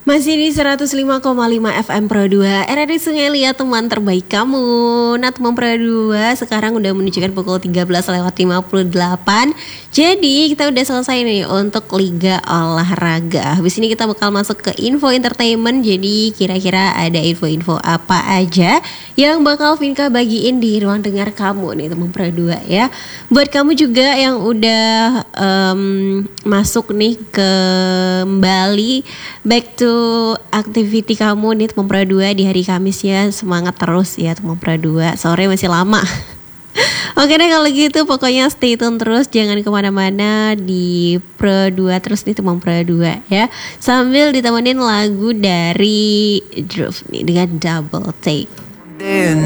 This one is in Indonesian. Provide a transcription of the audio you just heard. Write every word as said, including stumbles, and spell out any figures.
Masih di seratus lima koma lima F M Pro dua R R I Sungai Liat, teman terbaik kamu. Nah, teman Pro dua sekarang udah menunjukkan pukul tiga belas lewat lima puluh delapan. Jadi kita udah selesai nih untuk Liga Olahraga. Habis ini kita bakal masuk ke info entertainment. Jadi kira-kira ada info-info apa aja yang bakal Vinka bagiin di ruang dengar kamu nih teman Pro dua ya. Buat kamu juga yang udah um, masuk nih kembali back to activity kamu nih teman Pro dua di hari Kamis ya. Semangat terus ya teman Pro dua. Sore masih lama. Oke deh kalau gitu pokoknya stay tune terus. Jangan kemana-mana di Pro dua terus nih teman Pro dua ya. Sambil ditemenin lagu dari Groove nih dengan Double Take.